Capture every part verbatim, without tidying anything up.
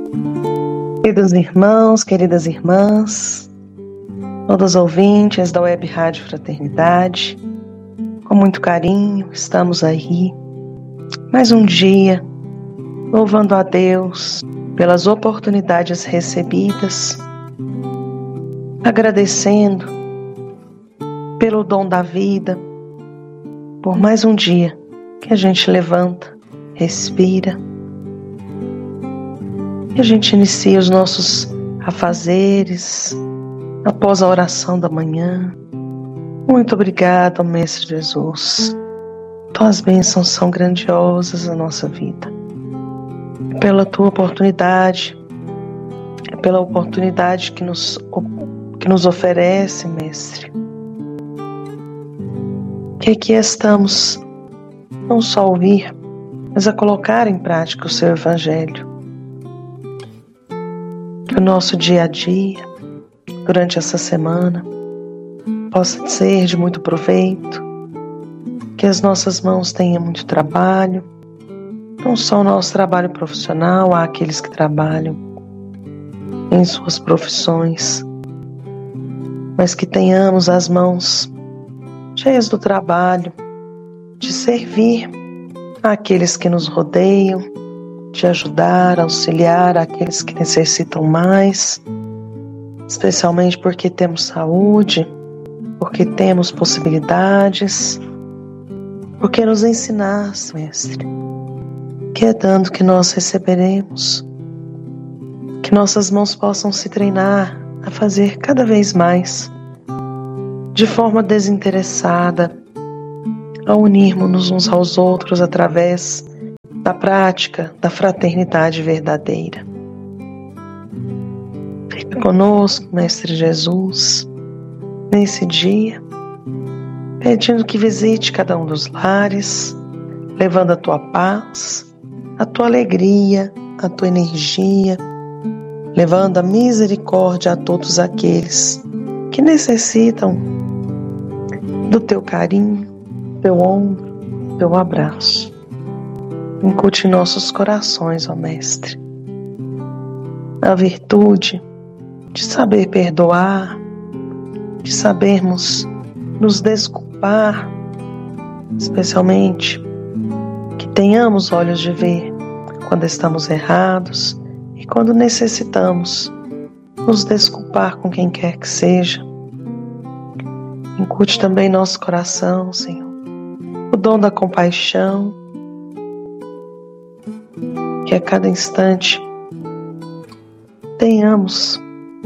Queridos irmãos, queridas irmãs, todos os ouvintes da Web Rádio Fraternidade, com muito carinho, estamos aí, mais um dia, louvando a Deus pelas oportunidades recebidas, agradecendo pelo dom da vida, por mais um dia que a gente levanta, respira, e a gente inicia os nossos afazeres após a oração da manhã. Muito obrigada, Mestre Jesus. Tuas bênçãos são grandiosas na nossa vida. É pela tua oportunidade, é pela oportunidade que nos, que nos oferece, Mestre, que aqui estamos não só a ouvir, mas a colocar em prática o seu Evangelho. Que o nosso dia a dia, durante essa semana, possa ser de muito proveito, que as nossas mãos tenham muito trabalho, não só o nosso trabalho profissional, há aqueles que trabalham em suas profissões, mas que tenhamos as mãos cheias do trabalho, de servir àqueles que nos rodeiam, de ajudar, auxiliar aqueles que necessitam mais, especialmente porque temos saúde, porque temos possibilidades, porque nos ensinaste, Mestre, que é dando que nós receberemos, que nossas mãos possam se treinar a fazer cada vez mais, de forma desinteressada, a unirmos-nos uns aos outros através da prática da fraternidade verdadeira. Fica conosco, Mestre Jesus, nesse dia, pedindo que visite cada um dos lares, levando a tua paz, a tua alegria, a tua energia, levando a misericórdia a todos aqueles que necessitam do teu carinho, teu ombro, teu abraço. Incute em nossos corações, ó Mestre, a virtude de saber perdoar, de sabermos nos desculpar, especialmente que tenhamos olhos de ver quando estamos errados e quando necessitamos nos desculpar com quem quer que seja. Incute também nosso coração, Senhor, o dom da compaixão, que a cada instante tenhamos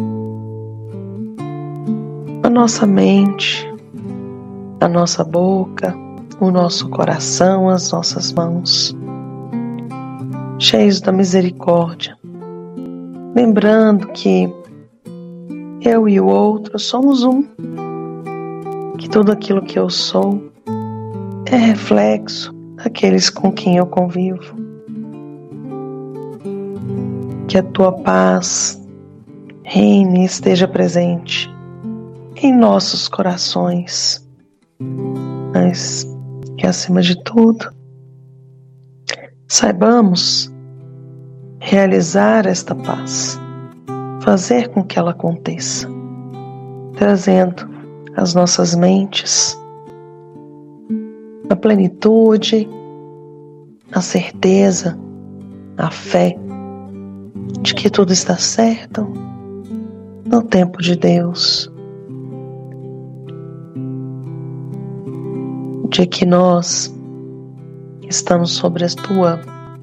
a nossa mente, a nossa boca, o nosso coração, as nossas mãos, cheios da misericórdia, lembrando que eu e o outro somos um, que tudo aquilo que eu sou é reflexo daqueles com quem eu convivo. Que a tua paz reine e esteja presente em nossos corações, mas que acima de tudo saibamos realizar esta paz, fazer com que ela aconteça, trazendo as nossas mentes a plenitude, a certeza, a fé de que tudo está certo no tempo de Deus, de que nós estamos sobre a tua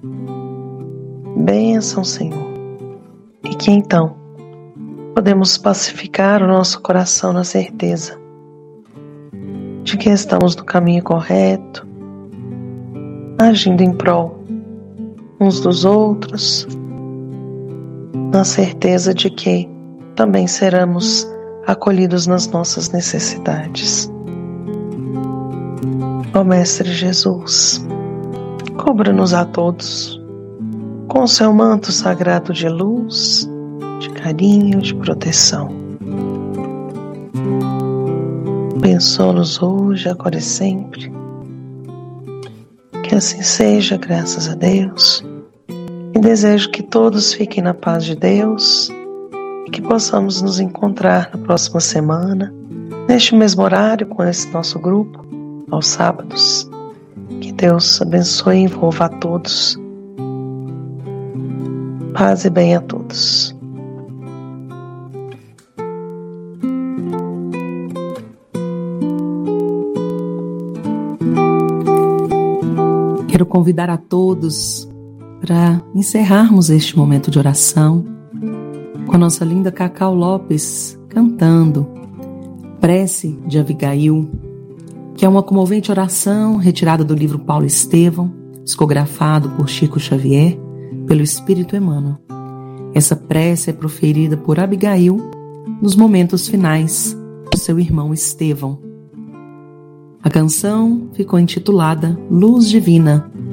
bênção, Senhor, e que então podemos pacificar o nosso coração na certeza de que estamos no caminho correto, agindo em prol uns dos outros, na certeza de que também seremos acolhidos nas nossas necessidades. Ó Mestre Jesus, cubra-nos a todos com o seu manto sagrado de luz, de carinho, de proteção. Abençoa-nos hoje, agora e sempre. Que assim seja, graças a Deus. E desejo que todos fiquem na paz de Deus e que possamos nos encontrar na próxima semana, neste mesmo horário, com esse nosso grupo, aos sábados. Que Deus abençoe e envolva a todos. Paz e bem a todos. Quero convidar a todos para encerrarmos este momento de oração com a nossa linda Cacau Lopes cantando Prece de Abigail, que é uma comovente oração retirada do livro Paulo Estevão, psicografado por Chico Xavier, pelo Espírito Emmanuel. Essa prece é proferida por Abigail nos momentos finais do seu irmão Estevão. A canção ficou intitulada Luz Divina,